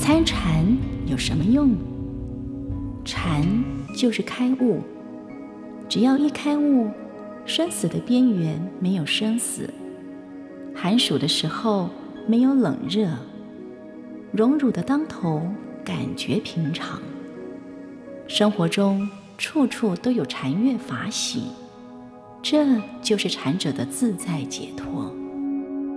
参禅有什么用？禅就是开悟，只要一开悟，生死的边缘没有生死，寒暑的时候没有冷热，荣辱的当头感觉平常。生活中处处都有禅悦法喜，这就是禅者的自在解脱。